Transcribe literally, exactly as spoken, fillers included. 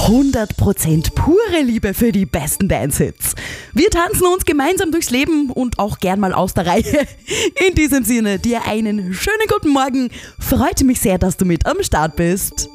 hundert Prozent pure Liebe für die besten Dance-Hits. Wir tanzen uns gemeinsam durchs Leben und auch gern mal aus der Reihe. In diesem Sinne, dir einen schönen guten Morgen. Freut mich sehr, dass du mit am Start bist.